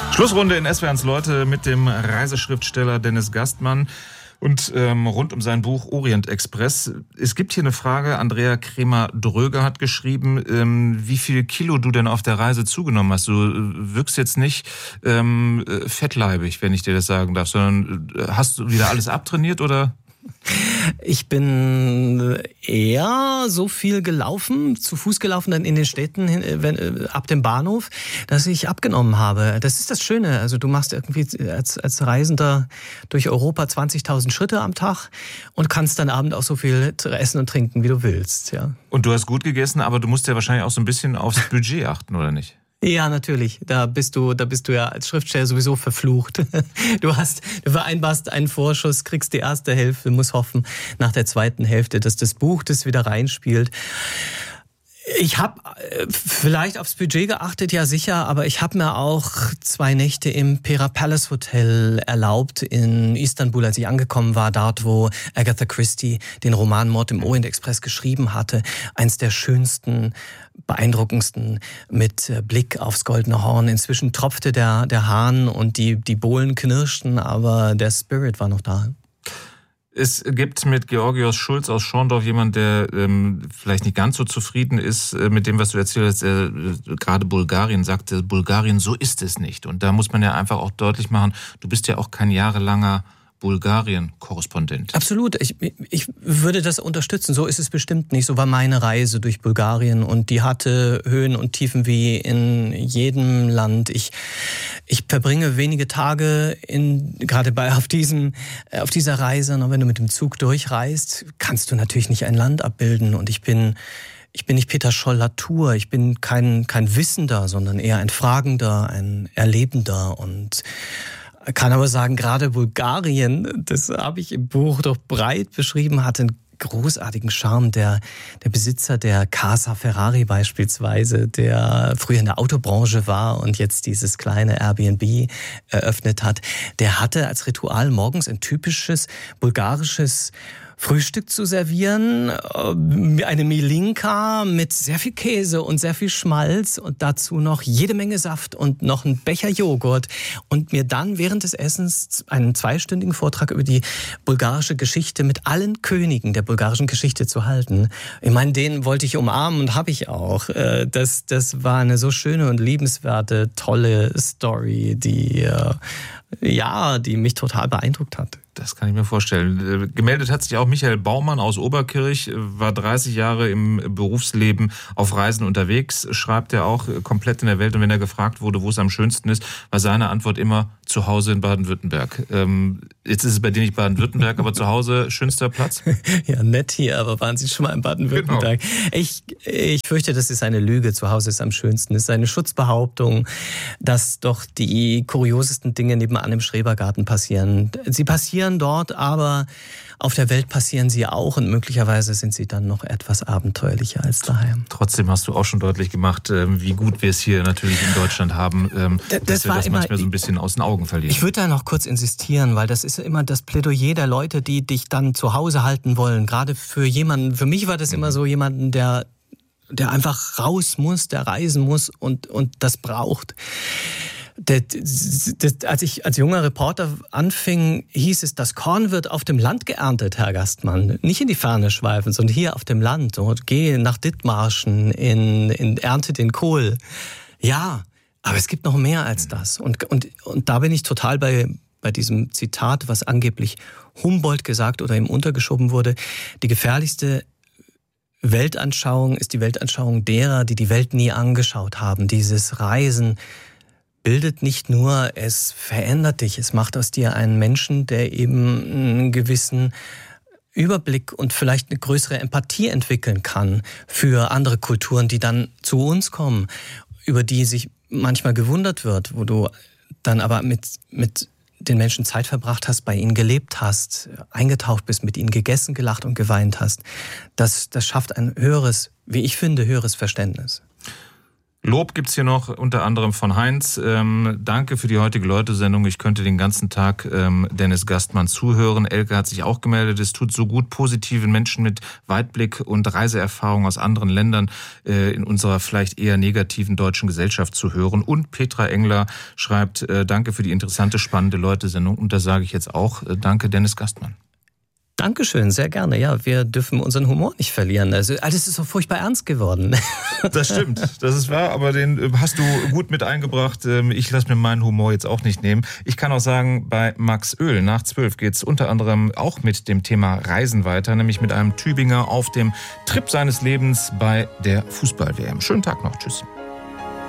Schlussrunde in SWR1 Leute mit dem Reiseschriftsteller Dennis Gastmann und rund um sein Buch Orient Express. Es gibt hier eine Frage, Andrea Kremer-Dröger hat geschrieben, wie viel Kilo du denn auf der Reise zugenommen hast. Du wirkst jetzt nicht fettleibig, wenn ich dir das sagen darf, sondern hast du wieder alles abtrainiert oder? Ich bin eher so viel gelaufen, zu Fuß gelaufen dann in den Städten ab dem Bahnhof, dass ich abgenommen habe. Das ist das Schöne. Also du machst irgendwie als Reisender durch Europa 20.000 Schritte am Tag und kannst dann abend auch so viel essen und trinken, wie du willst. Ja. Und du hast gut gegessen, aber du musst ja wahrscheinlich auch so ein bisschen aufs Budget achten, oder nicht? Ja, natürlich. Da bist du ja als Schriftsteller sowieso verflucht. Du vereinbarst einen Vorschuss, kriegst die erste Hälfte, musst hoffen nach der zweiten Hälfte, dass das Buch das wieder reinspielt. Ich habe vielleicht aufs Budget geachtet, ja sicher, aber ich habe mir auch 2 Nächte im Pera Palace Hotel erlaubt in Istanbul, als ich angekommen war, dort wo Agatha Christie den Roman Mord im Orient Express geschrieben hatte. Eins der schönsten, beeindruckendsten mit Blick aufs Goldene Horn. Inzwischen tropfte der Hahn und die Bohlen knirschten, aber der Spirit war noch da. Es gibt mit Georgios Schulz aus Schorndorf jemand, der vielleicht nicht ganz so zufrieden ist mit dem, was du erzählt hast. Gerade Bulgarien sagte, Bulgarien, so ist es nicht. Und da muss man ja einfach auch deutlich machen, du bist ja auch kein jahrelanger Bulgarien-Korrespondent. Absolut. Ich würde das unterstützen. So ist es bestimmt nicht. So war meine Reise durch Bulgarien und die hatte Höhen und Tiefen wie in jedem Land. Ich verbringe wenige Tage auf dieser Reise. Und wenn du mit dem Zug durchreist, kannst du natürlich nicht ein Land abbilden. Und ich bin nicht Peter Scholl-Latour. Ich bin kein Wissender, sondern eher ein Fragender, ein Erlebender und kann aber sagen, gerade Bulgarien, das habe ich im Buch doch breit beschrieben, hatte einen großartigen Charme. Der Besitzer der Casa Ferrari beispielsweise, der früher in der Autobranche war und jetzt dieses kleine Airbnb eröffnet hat, der hatte als Ritual morgens ein typisches bulgarisches Frühstück zu servieren, eine Milinka mit sehr viel Käse und sehr viel Schmalz und dazu noch jede Menge Saft und noch ein Becher Joghurt und mir dann während des Essens einen 2-stündigen Vortrag über die bulgarische Geschichte mit allen Königen der bulgarischen Geschichte zu halten. Ich meine, den wollte ich umarmen und habe ich auch. Das war eine so schöne und liebenswerte, tolle Story, die mich total beeindruckt hat. Das kann ich mir vorstellen. Gemeldet hat sich auch Michael Baumann aus Oberkirch, war 30 Jahre im Berufsleben auf Reisen unterwegs, schreibt er auch komplett in der Welt. Und wenn er gefragt wurde, wo es am schönsten ist, war seine Antwort immer zu Hause in Baden-Württemberg. Jetzt ist es bei dir nicht Baden-Württemberg, aber zu Hause schönster Platz? Ja, nett hier, aber waren Sie schon mal in Baden-Württemberg? Genau. Ich fürchte, das ist eine Lüge. Zu Hause ist am schönsten. Es ist eine Schutzbehauptung, dass doch die kuriosesten Dinge nebenan im Schrebergarten passieren. Sie passieren dort, aber auf der Welt passieren sie auch und möglicherweise sind sie dann noch etwas abenteuerlicher als daheim. Trotzdem hast du auch schon deutlich gemacht, wie gut wir es hier natürlich in Deutschland haben, dass wir das manchmal so ein bisschen aus den Augen verlieren. Ich würde da noch kurz insistieren, weil das ist immer das Plädoyer der Leute, die dich dann zu Hause halten wollen. Gerade für mich war das immer so jemanden, der einfach raus muss, der reisen muss und das braucht. Als ich als junger Reporter anfing, hieß es, das Korn wird auf dem Land geerntet, Herr Gastmann. Nicht in die Ferne schweifen, sondern hier auf dem Land. Und geh nach Dithmarschen, ernte den Kohl. Ja, aber es gibt noch mehr als das. Und da bin ich total bei diesem Zitat, was angeblich Humboldt gesagt oder ihm untergeschoben wurde. Die gefährlichste Weltanschauung ist die Weltanschauung derer, die die Welt nie angeschaut haben. Dieses Reisen bildet nicht nur, es verändert dich, es macht aus dir einen Menschen, der eben einen gewissen Überblick und vielleicht eine größere Empathie entwickeln kann für andere Kulturen, die dann zu uns kommen, über die sich manchmal gewundert wird, wo du dann aber mit den Menschen Zeit verbracht hast, bei ihnen gelebt hast, eingetaucht bist, mit ihnen gegessen, gelacht und geweint hast. Das schafft ein höheres, wie ich finde, höheres Verständnis. Lob gibt's hier noch, unter anderem von Heinz. Danke für die heutige Leute-Sendung. Ich könnte den ganzen Tag Dennis Gastmann zuhören. Elke hat sich auch gemeldet. Es tut so gut, positiven Menschen mit Weitblick und Reiseerfahrung aus anderen Ländern in unserer vielleicht eher negativen deutschen Gesellschaft zu hören. Und Petra Engler schreibt, danke für die interessante, spannende Leute-Sendung. Und da sage ich jetzt auch, danke Dennis Gastmann. Dankeschön, sehr gerne. Ja, wir dürfen unseren Humor nicht verlieren. Also alles ist so furchtbar ernst geworden. Das stimmt, das ist wahr, aber den hast du gut mit eingebracht. Ich lasse mir meinen Humor jetzt auch nicht nehmen. Ich kann auch sagen, bei Max Oehl nach 12 geht's unter anderem auch mit dem Thema Reisen weiter, nämlich mit einem Tübinger auf dem Trip seines Lebens bei der Fußball-WM. Schönen Tag noch, tschüss.